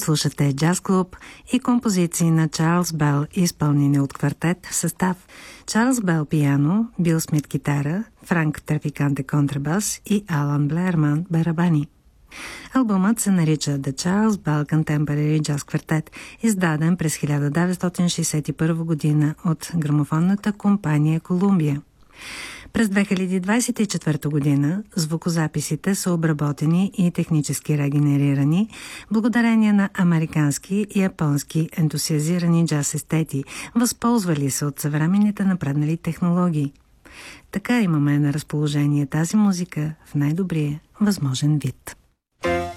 Слушате Джаз Клуб и композиции на Чарлз Бел, изпълнени от квартет в състав Чарлз Бел пиано, Бил Смит китара, Франк Трафиканте контрабас и Алан Блеерман барабани. Албумът се нарича The Charles Bell Contemporary Jazz Quartet, издаден през 1961 година от грамофонната компания Колумбия. През 2024 година звукозаписите са обработени и технически регенерирани благодарение на американски и японски ентусиазирани джаз естети, възползвали се от съвременните напреднали технологии. Така имаме на разположение тази музика в най-добрия възможен вид.